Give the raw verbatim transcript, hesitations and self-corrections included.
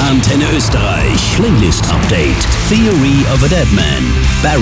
Antenne Österreich. Playlist Update. Theory of a Deadman. Barry